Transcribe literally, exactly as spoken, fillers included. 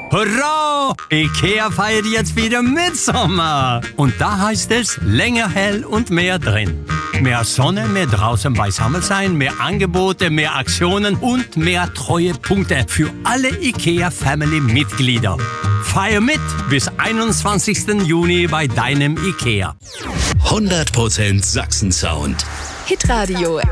Hurra! IKEA feiert jetzt wieder Mitsommer. Und da heißt es länger hell und mehr drin. Mehr Sonne, mehr draußen beisammen sein, mehr Angebote, mehr Aktionen und mehr Treuepunkte für alle IKEA-Family-Mitglieder. Feier mit bis einundzwanzigsten Juni bei deinem IKEA. hundert Prozent Sachsen-Sound. Hitradio